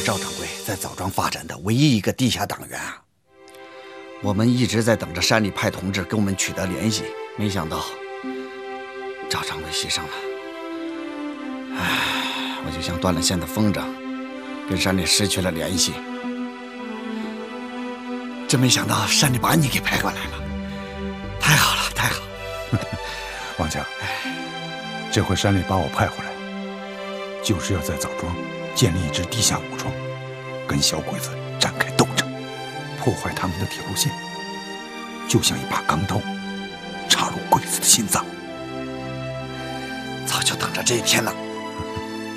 赵掌柜在枣庄发展的唯一一个地下党员啊！我们一直在等着山里派同志跟我们取得联系，没想到赵掌柜牺牲了。唉，我就像断了线的风筝，跟山里失去了联系。真没想到山里把你给派过来了，太好了，太好了！ 王强，这回山里把我派回来，就是要在枣庄建立一支地下武装，跟小鬼子展开斗争，破坏他们的铁路线，就像一把钢刀插入鬼子的心脏。 早就等着这一天了。